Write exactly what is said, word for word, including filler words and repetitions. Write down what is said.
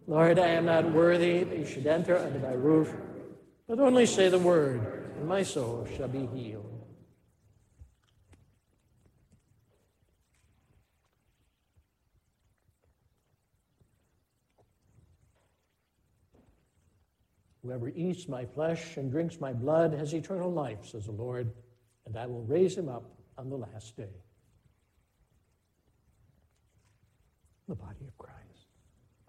Lord, I am not worthy that you should enter under my roof, but only say the word, and my soul shall be healed. Whoever eats my flesh and drinks my blood has eternal life, says the Lord, and I will raise him up on the last day. The body of Christ.